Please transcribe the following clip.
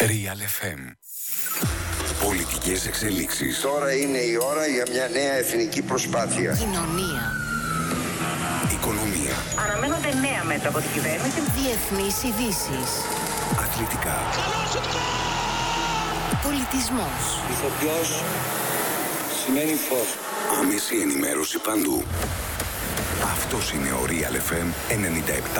Real FM. Πολιτικές εξελίξεις. Τώρα είναι η ώρα για μια νέα εθνική προσπάθεια. Κοινωνία. Οικονομία. Αναμένονται νέα μέτρα από την κυβέρνηση. Διεθνείς ειδήσεις. Αθλητικά. Πολιτισμός. Ηθοποιός σημαίνει φως. Άμεση ενημέρωση παντού. Αυτός είναι ο Real FM 97.